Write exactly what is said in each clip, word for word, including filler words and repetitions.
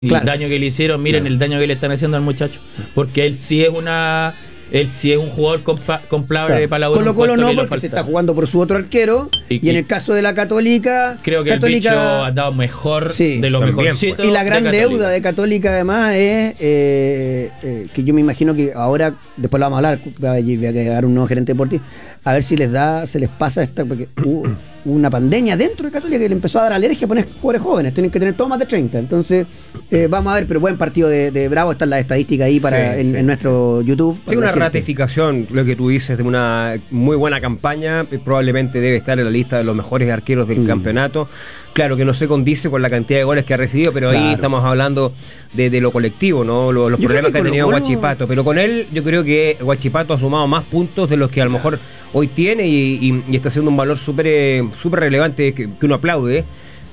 claro. el daño que le hicieron, miren claro. el daño que le están haciendo al muchacho, porque él sí es una él sí es un jugador con, pa, con palabras claro. de palabra. Colo Colo no, porque se está jugando por su otro arquero, y, y en el caso de la Católica, creo que Católica, el bicho ha dado mejor, sí, de lo mejorcito. Y la gran de deuda de Católica además es eh, eh, que yo me imagino que ahora, después lo vamos a hablar, va a llegar un nuevo gerente deportivo, a ver si les da, se les pasa esta, porque hubo una pandemia dentro de Católica que le empezó a dar alergia a poner jugadores jóvenes, tienen que tener todos más de treinta, entonces eh, vamos a ver, pero buen partido de, de Bravo, están las estadísticas ahí para sí, en, sí. en nuestro YouTube. Sí, una ratificación, lo que tú dices, de una muy buena campaña, probablemente debe estar en la lista de los mejores arqueros del mm. campeonato. Claro que no se condice con la cantidad de goles que ha recibido, pero claro. ahí estamos hablando de, de lo colectivo, ¿no? Los, los problemas que, que ha tenido Huachipato. Pero con él yo creo que Huachipato ha sumado más puntos de los que a lo mejor hoy tiene y, y, y está siendo un valor súper súper relevante que, que uno aplaude.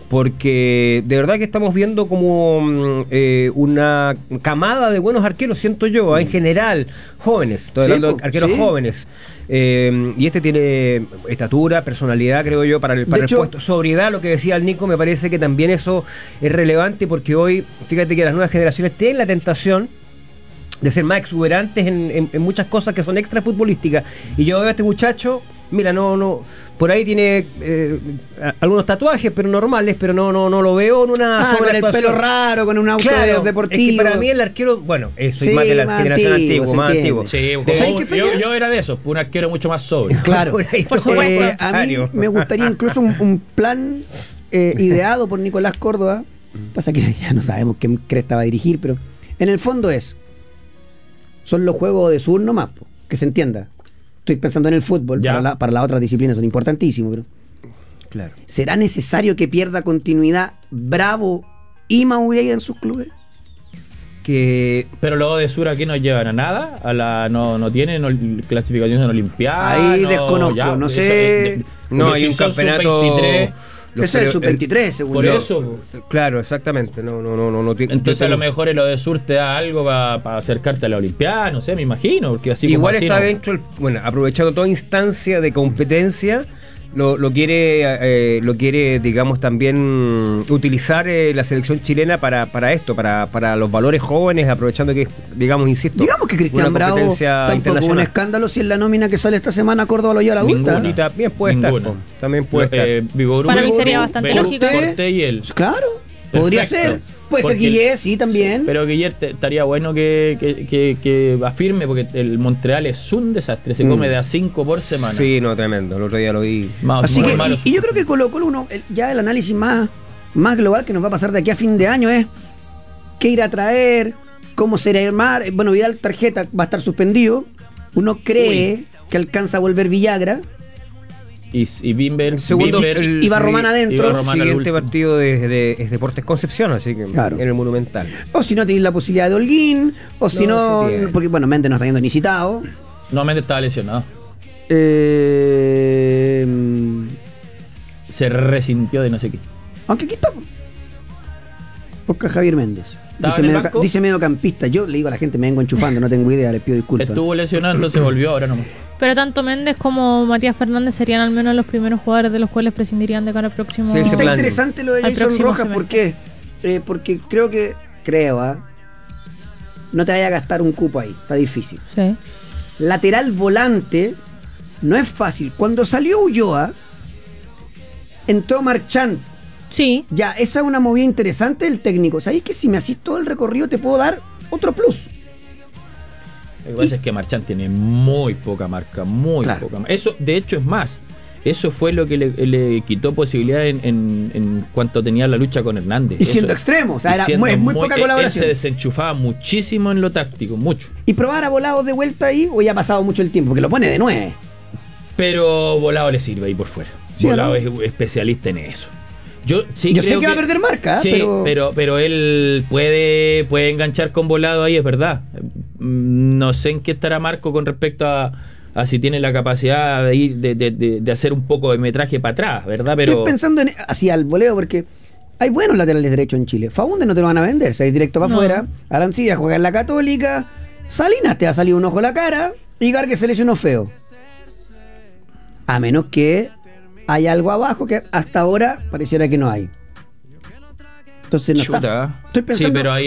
Porque de verdad que estamos viendo como eh, una camada de buenos arqueros, siento yo, ¿eh? En general, jóvenes, estoy sí, hablando de arqueros sí. jóvenes. Eh, y este tiene estatura, personalidad, creo yo, para el, para el hecho, puesto. Sobriedad, lo que decía el Nico, me parece que también eso es relevante, porque hoy, fíjate que las nuevas generaciones tienen la tentación de ser más exuberantes en, en, en muchas cosas que son extra futbolísticas. Y yo veo a este muchacho, mira, no, no, por ahí tiene eh, algunos tatuajes, pero normales, pero no, no, no lo veo en una ah, con el pelo raro, con un auto claro, deportivo. Es que para mí el arquero, bueno, eso sí, es más de la más generación antigua, antiguo, más antiguo. Sí, como, yo, yo era de esos, un arquero mucho más sobrio. Claro, por, ahí, por supuesto. Eh, a mí me gustaría incluso un, un plan eh, ideado por Nicolás Córdoba. Pasa que ya no sabemos qué cresta va a dirigir, pero en el fondo es son los juegos de sur nomás, po, que se entienda. Estoy pensando en el fútbol, para, la, para las otras disciplinas son importantísimos, pero claro. ¿será necesario que pierda continuidad Bravo y Maureira en sus clubes? Que... Pero los de sur aquí no llevan a nada, a la no, no tienen no, clasificación en Olimpiada. Ahí no, desconozco, ya, no sé. Es, de, no, hay un campeonato veintitrés. Ese es el sub veintitrés, según por yo. eso. Claro, exactamente. No, no, no, no, no Entonces a lo mejor lo de sur te da algo para pa acercarte a la Olimpiada, no sé, me imagino, porque así igual como así, está ¿no? dentro, el, bueno, aprovechando toda instancia de competencia, lo, lo quiere, eh, lo quiere, digamos, también utilizar eh, la selección chilena para, para esto, para, para los valores jóvenes, aprovechando que, digamos, insisto, digamos que Cristian Bravo tampoco un escándalo si en la nómina que sale esta semana Córdoba lo lleva a la adulta. Ninguna. Y también puede Ninguna. estar, también puede Pero, estar. Eh, Vigorú, para mí sería bastante Vigorú, lógico. Cortés y él. Claro, podría Perfecto. ser. Puede ser Guillet, sí, también. Sí, pero Guillet estaría bueno que, que, que, que afirme, porque el Montreal es un desastre, se mm. come de a cinco por semana. Sí, no, tremendo, el otro día lo vi. Más, Así que, y, y yo creo que Colo Colo, uno, ya el análisis más, más global que nos va a pasar de aquí a fin de año es qué ir a traer, cómo será armar. Bueno, Vidal Tarjeta va a estar suspendido. Uno cree Uy. que alcanza a volver Villagra. Y, y Bimber, el segundo, Bimber el, iba Román adentro. El siguiente partido de, de, es Deportes Concepción, así que claro. en el Monumental. O si no tenéis la posibilidad de Holguín, o si no, no porque bueno, Méndez no está yendo ni citado. No, Méndez estaba lesionado. Eh, Se resintió de no sé qué. Aunque aquí está Oscar Javier Méndez. Dice, medio, dice mediocampista. Yo le digo a la gente, me vengo enchufando, no tengo idea, les pido disculpas. Estuvo lesionado, entonces volvió, ahora nomás. Pero tanto Méndez como Matías Fernández serían al menos los primeros jugadores de los cuales prescindirían de cara al próximo. Sí, está plan. Interesante lo de Jason Rojas, ¿por qué? Eh, porque creo que, creo, ¿eh? no te vaya a gastar un cupo ahí, está difícil. Sí. Lateral volante, no es fácil. Cuando salió Ulloa, entró Marchand. Sí. Ya, esa es una movida interesante del técnico. ¿Sabéis que si me hacís todo el recorrido te puedo dar otro plus? Lo que pasa es que Marchand tiene muy poca marca, muy claro. poca marca. Eso, de hecho, es más. Eso fue lo que le, le quitó posibilidad en, en, en cuanto tenía la lucha con Hernández. Y siendo Eso, extremo, o sea, era muy, muy poca colaboración. Él se desenchufaba muchísimo en lo táctico, mucho. ¿Y probar a Volado de vuelta ahí o ya ha pasado mucho el tiempo? Porque lo pone de nueve. Pero Volado le sirve ahí por fuera. ¿Sí, Volado no? es especialista en eso. Yo, sí Yo creo sé que, que va a perder marca, sí, pero... pero pero él puede puede enganchar con Volado ahí, es verdad. No sé en qué estará Marco con respecto a, a si tiene la capacidad de ir de, de, de, de hacer un poco de metraje para atrás, ¿verdad? Pero estoy pensando en así al voleo porque hay buenos laterales derechos en Chile. Faúndez no te lo van a vender, se va directo para no. afuera. Arancibia juega en la Católica. Salinas te ha salido un ojo a la cara y Gargue se lesionó feo. A menos que hay algo abajo que hasta ahora pareciera que no hay. Entonces no Chuta. está. Estoy pensando. Sí, pero ahí